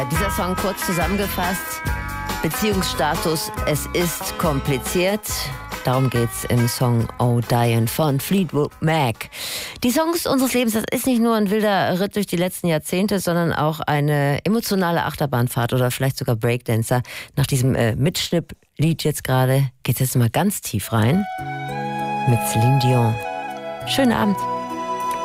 Dieser Song kurz zusammengefasst. Beziehungsstatus, es ist kompliziert. Darum geht's im Song Oh Diane von Fleetwood Mac. Die Songs unseres Lebens, das ist nicht nur ein wilder Ritt durch die letzten Jahrzehnte, sondern auch eine emotionale Achterbahnfahrt oder vielleicht sogar Breakdancer. Nach diesem Mitschnipp-Lied jetzt gerade geht's jetzt mal ganz tief rein mit Celine Dion. Schönen Abend.